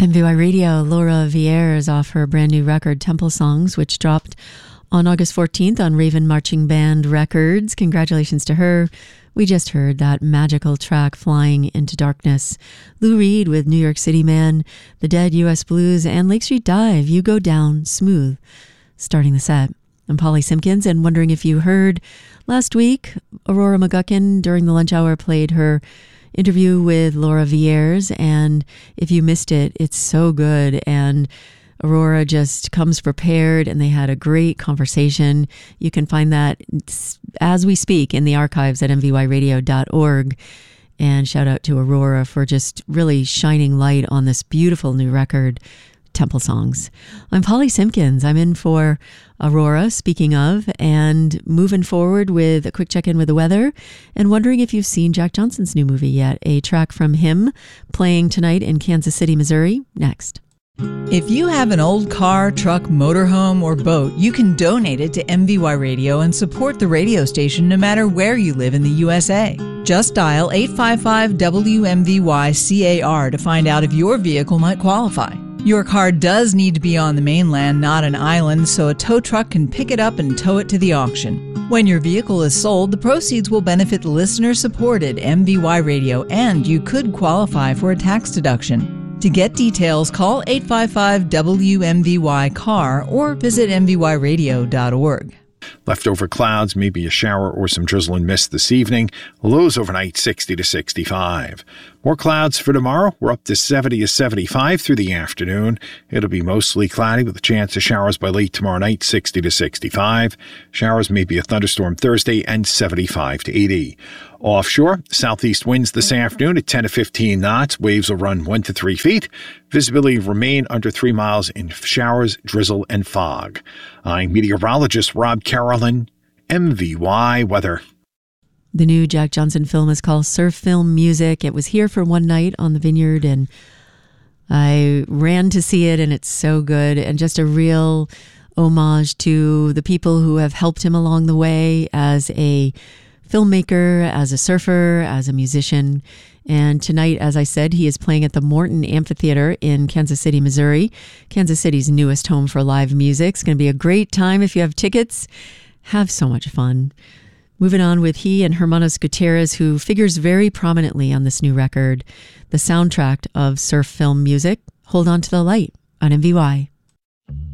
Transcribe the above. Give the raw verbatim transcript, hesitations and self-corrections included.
M V Y Radio, Laura Vieira off her brand new record, Temple Songs, which dropped on August fourteenth on Raven Marching Band Records. Congratulations to her. We just heard that magical track, Flying into Darkness. Lou Reed with New York City Man, The Dead, U S Blues, and Lake Street Dive, You Go Down Smooth, starting the set. I'm Polly Simpkins, and wondering if you heard last week, Aurora McGuckin during the lunch hour played her interview with Laura Vieira, and if you missed it, it's so good. And Aurora just comes prepared, and they had a great conversation. You can find that as we speak in the archives at m v y radio dot org. And shout out to Aurora for just really shining light on this beautiful new record, Temple Songs. I'm Polly Simpkins. I'm in for Aurora, speaking of, and moving forward with a quick check-in with the weather, and wondering if you've seen Jack Johnson's new movie yet. A track from him playing tonight in Kansas City, Missouri. Next. If you have an old car, truck, motorhome, or boat, you can donate it to M V Y Radio and support the radio station no matter where you live in the U S A. Just dial eight five five W M V Y C A R to find out if your vehicle might qualify. Your car does need to be on the mainland, not an island, so a tow truck can pick it up and tow it to the auction. When your vehicle is sold, the proceeds will benefit listener-supported M V Y Radio, and you could qualify for a tax deduction. To get details, call eight five five W M V Y C A R or visit m v y radio dot org. Leftover clouds, maybe a shower or some drizzle and mist this evening. Lows overnight sixty to sixty-five. More clouds for tomorrow. We're up to seventy to seventy-five through the afternoon. It'll be mostly cloudy with a chance of showers by late tomorrow night, sixty to sixty-five. Showers, maybe a thunderstorm Thursday, and seventy-five to eighty. Offshore, southeast winds this afternoon at ten to fifteen knots. Waves will run one to three feet. Visibility remain under three miles in showers, drizzle, and fog. I'm meteorologist Rob Carolyn, M V Y Weather. The new Jack Johnson film is called Surf Film Music. It was here for one night on the Vineyard, and I ran to see it, and it's so good, and just a real homage to the people who have helped him along the way as a filmmaker, as a surfer, as a musician. And tonight, as I said, he is playing at the Morton Amphitheater in Kansas City, Missouri, Kansas City's newest home for live music. It's going to be a great time if you have tickets. Have so much fun. Moving on with he and Hermanos Gutierrez, who figures very prominently on this new record, the soundtrack of surf film music, Hold On to the Light on M V Y.